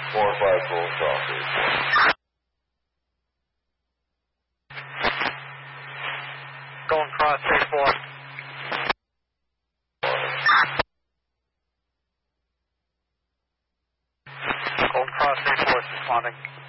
4-5 full sausage. Going cross 3-4. Golden Cross 3-4 responding.